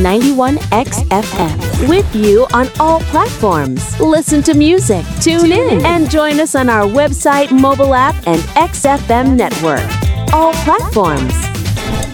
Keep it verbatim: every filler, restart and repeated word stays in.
ninety-one X F M. With you on all platforms. Listen to music, tune in, and join us on our website, mobile app, and X F M network. All platforms.